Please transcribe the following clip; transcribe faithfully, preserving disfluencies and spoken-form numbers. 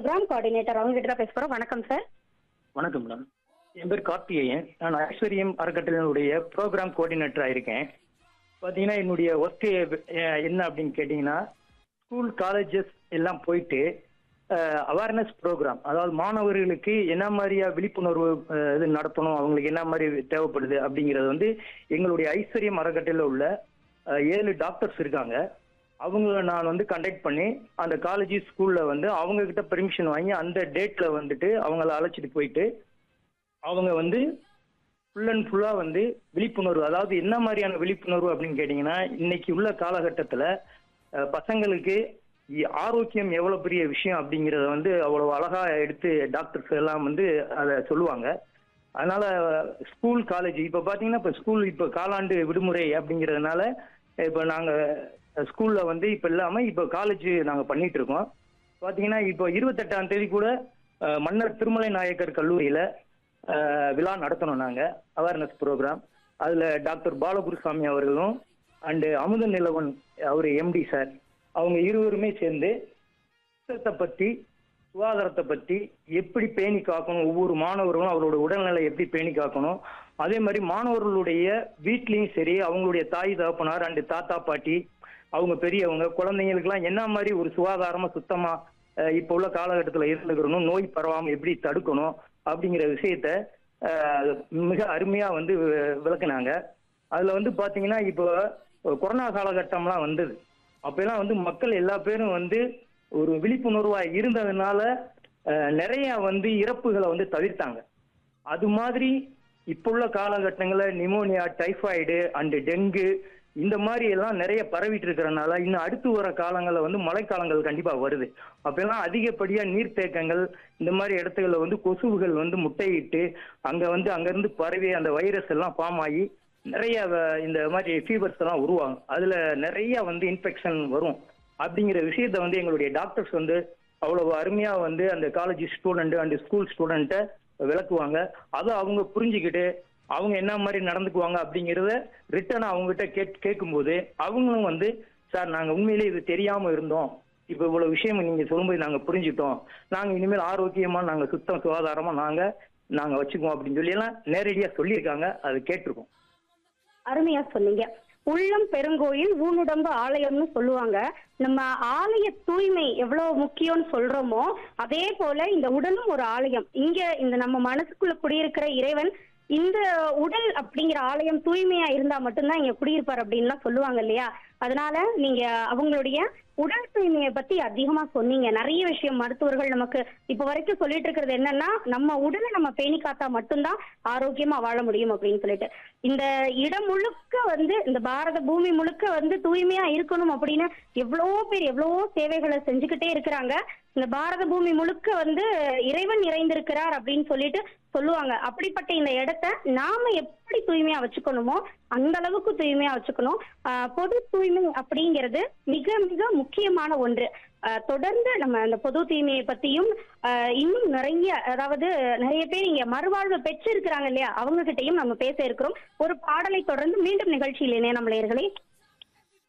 Program coordinator அவங்க கிட்ட தான் பேச போறோம். வணக்கம் சார். வணக்கம் மேடம். என் பேர் கார்த்திகேயன். நான் ஐஸ்வர்யம் அறக்கட்டளையினுடைய ப்ரோக்ராம் கோஆர்டினேட்டராக இருக்கேன். பார்த்தீங்கன்னா என்னுடைய ஒர்க்கு என்ன அப்படின்னு கேட்டிங்கன்னா, ஸ்கூல் காலேஜஸ் எல்லாம் போயிட்டு அவேர்னஸ் ப்ரோக்ராம், அதாவது மாணவர்களுக்கு என்ன மாதிரியா விழிப்புணர்வு அஹ், இது நடத்தணும், அவங்களுக்கு என்ன மாதிரி தேவைப்படுது அப்படிங்கிறது வந்து எங்களுடைய ஐஸ்வர்யம் அறக்கட்டளையில் உள்ள அஹ், ஏழு டாக்டர்ஸ் இருக்காங்க. அவங்கள நான் வந்து கண்டக்ட் பண்ணி அந்த காலேஜ் ஸ்கூலில் வந்து அவங்க கிட்ட பெர்மிஷன் வாங்கி அந்த டேட்டில் வந்துட்டு அவங்கள அழைச்சிட்டு போயிட்டு அவங்க வந்து ஃபுல் அண்ட் ஃபுல்லாக வந்து விழிப்புணர்வு, அதாவது என்ன மாதிரியான விழிப்புணர்வு அப்படின்னு கேட்டிங்கன்னா, இன்னைக்கு உள்ள காலகட்டத்தில் பசங்களுக்கு இ- ஆரோக்கியம் எவ்வளோ பெரிய விஷயம் அப்படிங்கிறத வந்து அவ்வளோ அழகாக எடுத்து டாக்டர்ஸ் எல்லாம் வந்து அதை சொல்லுவாங்க. அதனால ஸ்கூல் காலேஜ் இப்போ பார்த்தீங்கன்னா இப்போ ஸ்கூல் இப்போ காலாண்டு விடுமுறை அப்படிங்கிறதுனால இப்போ நாங்கள் ஸ்கூலில் வந்து இப்போ இல்லாமல் இப்போ காலேஜ் நாங்கள் பண்ணிட்டு இருக்கோம். பார்த்தீங்கன்னா இப்போ இருபத்தெட்டாம் தேதி கூட அஹ், மன்னர் திருமலை நாயக்கர் கல்லூரியில் விழா நடத்தணும் நாங்கள், அவேர்னஸ் ப்ரோக்ராம். அதில் டாக்டர் பாலகுருசாமி அவர்களும் அண்டு அமுத நிலவன் அவர் எம்டி சார், அவங்க இருவருமே சேர்ந்து சுத்தத்தை பற்றி, சுகாதாரத்தை பற்றி எப்படி பேணி காக்கணும், ஒவ்வொரு மாணவர்களும் அவரோட உடல்நிலை எப்படி பேணி காக்கணும், அதே மாதிரி மாணவர்களுடைய வீட்லேயும் சரி அவங்களுடைய தாய் தகப்பனார் அண்டு தாத்தா பாட்டி அவங்க பெரியவங்க குழந்தைங்களுக்கெல்லாம் என்ன மாதிரி ஒரு சுகாதாரமாக சுத்தமாக இப்போ உள்ள காலகட்டத்தில் இருந்துக்கிறணும், நோய் பரவாமல் எப்படி தடுக்கணும் அப்படிங்கிற விஷயத்த அஹ், மிக அருமையாக வந்து வி- விளக்குனாங்க. அதில் வந்து பார்த்தீங்கன்னா இப்போ கொரோனா காலகட்டம்லாம் வந்தது. அப்பெல்லாம் வந்து மக்கள் எல்லா பேரும் வந்து ஒரு விழிப்புணர்வாக இருந்ததுனால அஹ், நிறைய வந்து இறப்புகளை வந்து தவிர்த்தாங்க. அது மாதிரி இப்போ உள்ள காலகட்டங்களில் நிமோனியா, டைஃபாய்டு அண்டு டெங்கு இந்த மாதிரி எல்லாம் நிறைய பரவிட்டு இருக்கிறனால இன்னும் அடுத்து வர காலங்களில் வந்து மழைக்காலங்கள் கண்டிப்பாக வருது. அப்பெல்லாம் அதிகப்படியாக நீர்த்தேக்கங்கள் இந்த மாதிரி இடத்துல வந்து கொசுவுகள் வந்து முட்டையிட்டு அங்கே வந்து அங்கேருந்து பரவி அந்த வைரஸ் எல்லாம் ஃபார்ம் ஆகி நிறைய வ- இந்த மாதிரி ஃபீவர்ஸ் எல்லாம் உருவாகும். அதில் நிறைய வந்து இன்ஃபெக்ஷன் வரும். அப்படிங்கிற விஷயத்த வந்து எங்களுடைய டாக்டர்ஸ் வந்து அவ்வளவு அருமையாக வந்து அந்த காலேஜ் ஸ்டூடெண்ட் அண்ட் ஸ்கூல் ஸ்டூடெண்ட்டை விளக்குவாங்க. அதை அவங்க புரிஞ்சுக்கிட்டு அவங்க என்ன மாதிரி நடந்துக்குவாங்க அப்படிங்கிறத ரிட்டனாக அவங்ககிட்ட கேட் கேட்கும்போது அவங்களும் வந்து, சார் நாங்கள் உண்மையிலேயே இது தெரியாமல் இருந்தோம், இப்போ இவ்வளோ விஷயம் நீங்கள் சொல்லும்போது நாங்கள் புரிஞ்சுட்டோம், நாங்கள் இனிமேல் ஆரோக்கியமாக நாங்கள் சுத்தம் சுகாதாரமாக நாங்கள் நாங்கள் வச்சுக்குவோம் அப்படின்னு சொல்லி எல்லாம் நேரடியாக சொல்லியிருக்காங்க. அது கேட்டிருக்கோம். அருமையா சொன்னீங்க. உள்ளம் பெருங்கோயில் ஊனுடம்பு ஆலயம்னு சொல்லுவாங்க. நம்ம ஆலய தூய்மை எவ்வளவு முக்கியம்னு சொல்றோமோ அதே போல இந்த உடலும் ஒரு ஆலயம். இங்க இந்த நம்ம மனசுக்குள்ள குடியிருக்கிற இறைவன் இந்த உடல் அப்படிங்கிற ஆலயம் தூய்மையா இருந்தா மட்டும்தான் இங்க குடியிருப்பார் அப்படின்லாம் சொல்லுவாங்க இல்லையா? அதனால நீங்க அவங்களுடைய உடல் தூய்மையை பத்தி அதிகமா சொன்னீங்க. நிறைய விஷயம் மருத்துவர்கள் நமக்கு இப்ப வரைக்கும் சொல்லிட்டு இருக்கிறது என்னன்னா, நம்ம உடலை நம்ம பேணி காத்தா மட்டும்தான் ஆரோக்கியமா வாழ முடியும் அப்படின்னு சொல்லிட்டு, இந்த இடம் முழுக்க வந்து இந்த பாரத பூமி முழுக்க வந்து தூய்மையா இருக்கணும் அப்படின்னு எவ்வளவோ பேர் எவ்வளவோ சேவைகளை செஞ்சுக்கிட்டே இருக்கிறாங்க. இந்த பாரத பூமி முழுக்க வந்து இறைவன் நிறைந்திருக்கிறார் அப்படின்னு சொல்லிட்டு சொல்லுவாங்க. அப்படிப்பட்ட இந்த இடத்த நாம எப்படி தூய்மையா வச்சுக்கணுமோ அந்த அளவுக்கு தூய்மையா வச்சுக்கணும். ஆஹ் பொது தூய்மை அப்படிங்கிறது மிக மிக முக்கியமான ஒன்று. ஆஹ் தொடர்ந்து நம்ம அந்த பொது தூய்மையை பத்தியும் ஆஹ் இன்னும் நிறைய, அதாவது நிறைய பேர் இங்க மறுவாழ்வு பெற்று இருக்கிறாங்க இல்லையா, அவங்க கிட்டையும் நம்ம பேச இருக்கிறோம். ஒரு பாடலை தொடர்ந்து மீண்டும் நிகழ்ச்சியில் இணைய நம்மளே